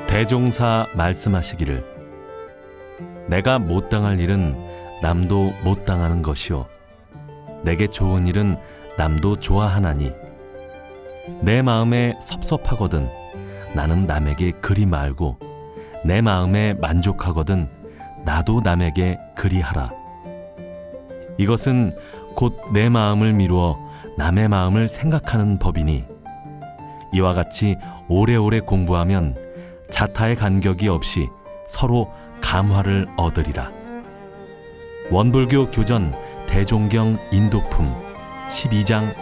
대종사 말씀하시기를 내가 못 당할 일은 남도 못 당하는 것이요 내게 좋은 일은 남도 좋아하나니 내 마음에 섭섭하거든 나는 남에게 그리 말고 내 마음에 만족하거든 나도 남에게 그리하라. 이것은 곧 내 마음을 미루어 남의 마음을 생각하는 법이니 이와 같이 오래오래 공부하면 자타의 간격이 없이 서로 감화를 얻으리라. 원불교 교전 대종경 인도품 12장